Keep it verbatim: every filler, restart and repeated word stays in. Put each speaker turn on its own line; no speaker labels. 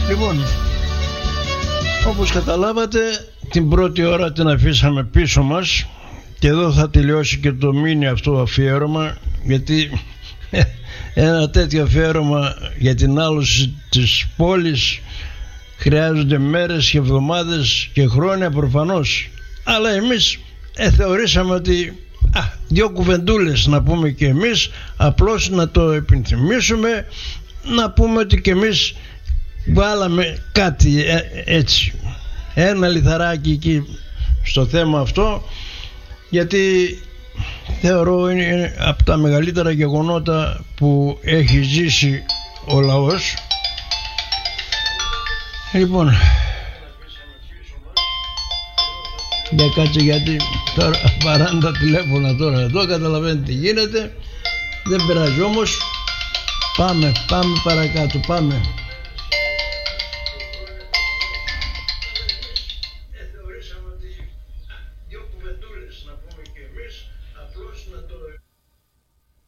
Λοιπόν, όπως καταλάβατε, την πρώτη ώρα την αφήσαμε πίσω μας και εδώ θα τελειώσει και το μίνι αυτό αφιέρωμα, γιατί ένα τέτοιο αφιέρωμα για την άλωση της πόλης χρειάζονται μέρες και εβδομάδες και χρόνια προφανώς, αλλά εμείς ε, θεωρήσαμε ότι α, δύο κουβεντούλες να πούμε και εμείς, απλώς να το επιθυμίσουμε, να πούμε ότι και εμείς βάλαμε κάτι ε, έτσι, ένα λιθαράκι εκεί στο θέμα αυτό, γιατί θεωρώ είναι από τα μεγαλύτερα γεγονότα που έχει ζήσει ο λαός. Λοιπόν, για κάτσε, γιατί τώρα παράνε τα τηλέφωνα τώρα εδώ, καταλαβαίνετε τι γίνεται, δεν πειράζει όμως, πάμε, πάμε παρακάτω, πάμε.